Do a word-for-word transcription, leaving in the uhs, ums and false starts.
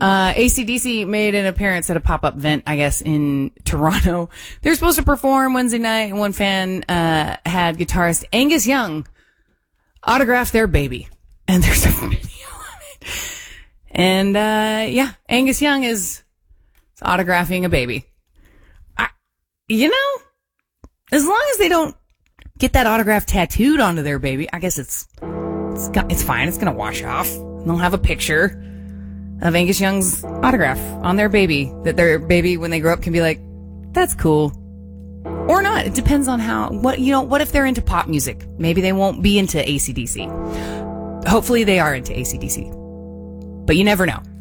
Uh, A C D C made an appearance at a pop-up event, I guess, in Toronto. They're supposed to perform Wednesday night, and one fan uh, had guitarist Angus Young autograph their baby. And there's a video of it. And, uh, yeah, Angus Young is, is autographing a baby. I, you know, as long as they don't get that autograph tattooed onto their baby, I guess it's it's, got, it's fine. It's going to wash off. They'll have a picture of Angus Young's autograph on their baby, that their baby, when they grow up, can be like, that's cool. Or not. It depends on how, what, you know, what if they're into pop music? Maybe they won't be into A C D C. Hopefully they are into A C D C. But you never know.